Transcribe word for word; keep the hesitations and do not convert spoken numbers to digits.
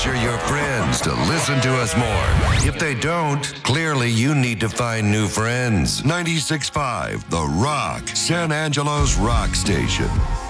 pressure your friends to listen to us more. If they don't, clearly you need to find new friends. ninety-six point five, The Rock, San Angelo's rock station.